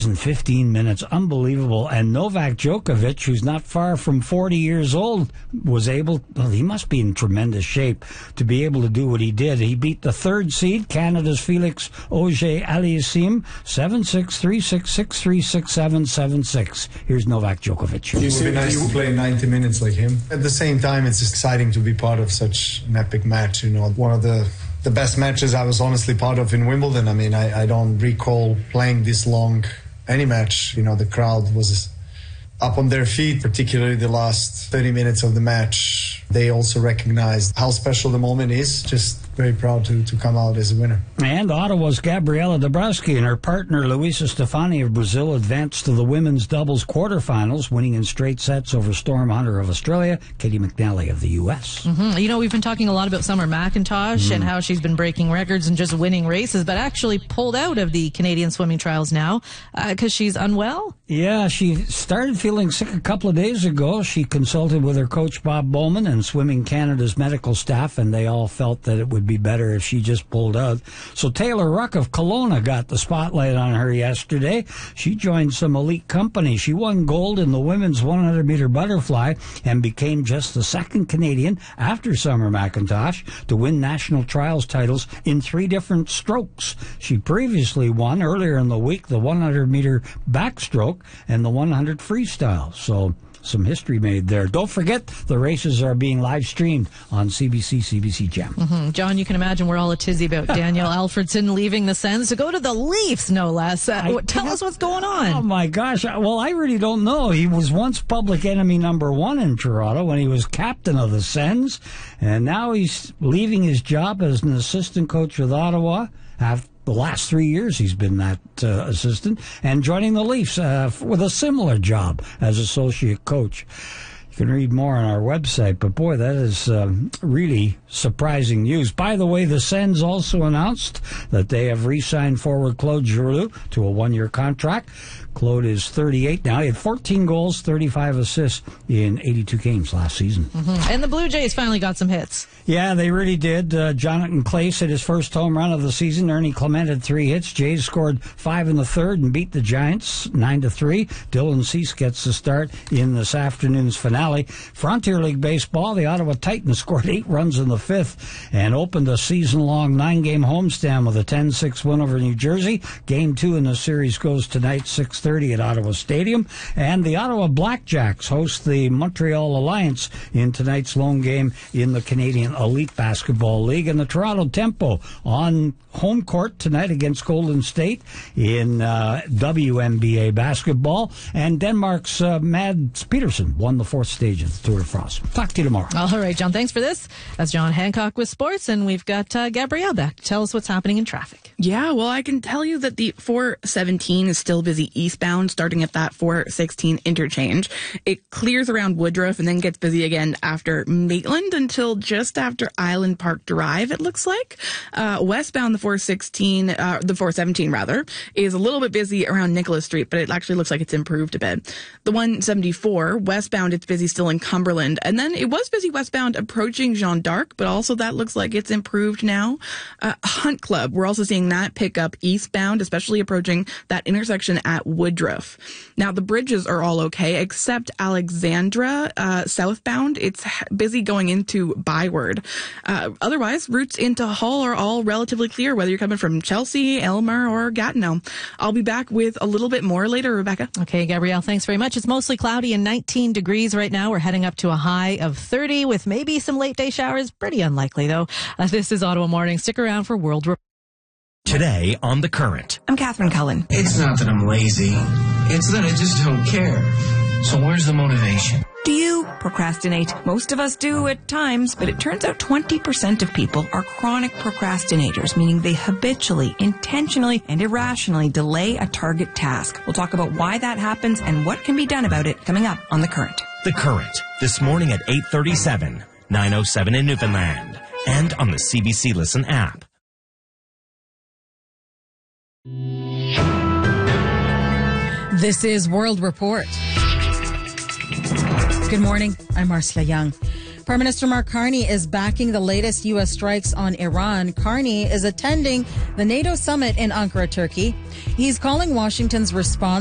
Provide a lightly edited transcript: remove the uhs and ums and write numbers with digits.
in 15 minutes. Unbelievable. And Novak Djokovic, who's not far from 40 years old, was able, well, he must be in tremendous shape to be able to do what he did. He beat the third seed, Canada's Felix Auger-Aliassime, 7-6, 3-6, 6-3, 6-7, 7-6. Here's Novak Djokovic. It would be nice to play 90 minutes like him. At the same time, it's exciting to be part of such an epic match. You know, one of the best matches I was honestly part of in Wimbledon. I mean, I don't recall playing this long any match. You know, the crowd was up on their feet, particularly the last 30 minutes of the match. They also recognized how special the moment is. Just very proud to come out as a winner. And Ottawa's Gabriela Dabrowski and her partner Luisa Stefani of Brazil advanced to the women's doubles quarterfinals, winning in straight sets over Storm Hunter of Australia, Katie McNally of the U.S. Mm-hmm. You know, we've been talking a lot about Summer McIntosh and how she's been breaking records and just winning races, but actually pulled out of the Canadian swimming trials now because she's unwell. Yeah, she started feeling sick a couple of days ago. She consulted with her coach Bob Bowman and Swimming Canada's medical staff, and they all felt that it would be better if she just pulled out. So Taylor Ruck of Kelowna got the spotlight on her yesterday. She joined some elite company. She won gold in the women's 100-meter butterfly and became just the second Canadian after Summer McIntosh to win national trials titles in 3 different strokes. She previously won earlier in the week the 100-meter backstroke and the 100 freestyle. So some history made there. Don't forget, the races are being live streamed on CBC Gem. Mm-hmm. John, you can imagine we're all a tizzy about Daniel Alfredson leaving the Sens to go to the Leafs, no less. Tell us what's going on. Oh, my gosh. Well, I really don't know. He was once public enemy number 1 in Toronto when he was captain of the Sens, and now he's leaving his job as an assistant coach with Ottawa after the last 3 years he's been that assistant, and joining the Leafs with a similar job as associate coach. You can read more on our website, but boy, that is really surprising news. By the way, the Sens also announced that they have re-signed forward Claude Giroux to a 1-year contract. Claude is 38 now. He had 14 goals, 35 assists in 82 games last season. Mm-hmm. And the Blue Jays finally got some hits. Yeah, they really did. Jonathan Clace hit his first home run of the season. Ernie Clement had 3 hits. Jays scored 5 in the third and beat the Giants 9-3. Dylan Cease gets the start in this afternoon's finale. Frontier League Baseball, the Ottawa Titans scored 8 runs in the 5th and opened a season-long 9-game homestand with a 10-6 win over New Jersey. Game 2 in the series goes tonight, 6:30 at Ottawa Stadium. And the Ottawa Blackjacks host the Montreal Alliance in tonight's lone game in the Canadian Elite Basketball League. And the Toronto Tempo on home court tonight against Golden State in WNBA basketball. And Denmark's Mads Peterson won the 4th stage of the Tour de France. Talk to you tomorrow. All right, John, thanks for this. That's John Hancock with sports, and we've got Gabrielle back to tell us what's happening in traffic. Yeah, well, I can tell you that the 417 is still busy eastbound, starting at that 416 interchange. It clears around Woodruff and then gets busy again after Maitland until just after Island Park Drive, it looks like. Westbound, the 417 rather, is a little bit busy around Nicholas Street, but it actually looks like it's improved a bit. The 174, westbound, it's busy still in Cumberland. And then it was busy westbound approaching Jeanne d'Arc, but also that looks like it's improved now. Hunt Club, we're also seeing that pick up eastbound, especially approaching that intersection at Woodruff. Now, the bridges are all okay, except Alexandra, southbound. It's busy going into Byward. Otherwise, routes into Hull are all relatively clear, whether you're coming from Chelsea, Aylmer, or Gatineau. I'll be back with a little bit more later, Rebecca. Okay, Gabrielle, thanks very much. It's mostly cloudy and 19 degrees right now. We're heading up to a high of 30 with maybe some late day showers. Pretty unlikely, though. This is Ottawa Morning. Stick around for World Report. Today on The Current. I'm Catherine Cullen. It's not that I'm lazy. It's that I just don't care. So where's the motivation? Do you procrastinate? Most of us do at times, but it turns out 20% of people are chronic procrastinators, meaning they habitually, intentionally, and irrationally delay a target task. We'll talk about why that happens and what can be done about it coming up on The Current. The Current, this morning at 8:37, 9:07 in Newfoundland, and on the CBC Listen app. This is World Report. Good morning. I'm Marcia Young. Prime Minister Mark Carney is backing the latest U.S. strikes on Iran. Carney is attending the NATO summit in Ankara, Turkey. He's calling Washington's response